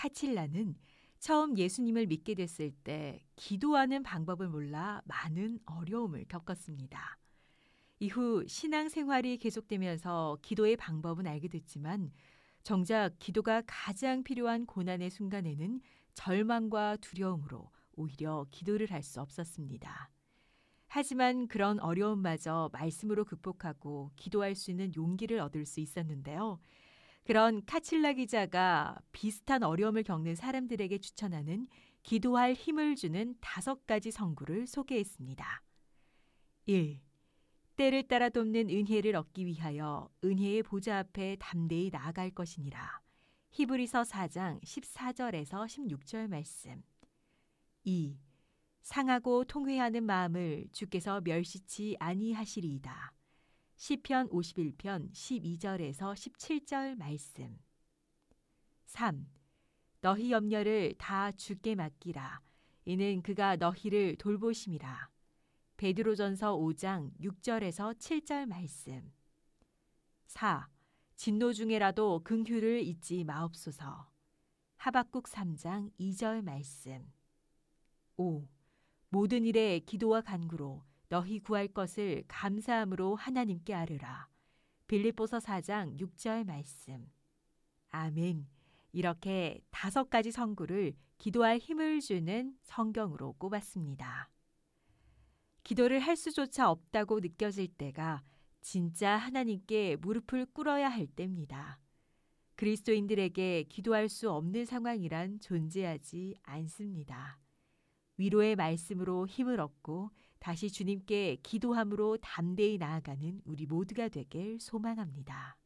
카칠라는 처음 예수님을 믿게 됐을 때 기도하는 방법을 몰라 많은 어려움을 겪었습니다. 이후 신앙생활이 계속되면서 기도의 방법은 알게 됐지만 정작 기도가 가장 필요한 고난의 순간에는 절망과 두려움으로 오히려 기도를 할 수 없었습니다. 하지만 그런 어려움마저 말씀으로 극복하고 기도할 수 있는 용기를 얻을 수 있었는데요. 그런 카칠라 기자가 비슷한 어려움을 겪는 사람들에게 추천하는 기도할 힘을 주는 5가지 성구를 소개했습니다. 1. 때를 따라 돕는 은혜를 얻기 위하여 은혜의 보좌 앞에 담대히 나아갈 것이니라. 히브리서 4장 14절에서 16절 말씀. 2. 상하고 통회하는 마음을 주께서 멸시치 아니하시리이다. 시편 51편 12절에서 17절 말씀. 3. 너희 염려를 다 주께 맡기라. 이는 그가 너희를 돌보심이라. 베드로전서 5장 6절에서 7절 말씀. 4. 진노 중에라도 긍휼을 잊지 마옵소서. 하박국 3장 2절 말씀. 5. 모든 일에 기도와 간구로 너희 구할 것을 감사함으로 하나님께 아뢰라. 빌립보서 4장 6절 말씀. 아멘. 이렇게 5가지 성구를 기도할 힘을 주는 성경으로 꼽았습니다. 기도를 할 수조차 없다고 느껴질 때가 진짜 하나님께 무릎을 꿇어야 할 때입니다. 그리스도인들에게 기도할 수 없는 상황이란 존재하지 않습니다. 위로의 말씀으로 힘을 얻고 다시 주님께 기도함으로 담대히 나아가는 우리 모두가 되길 소망합니다.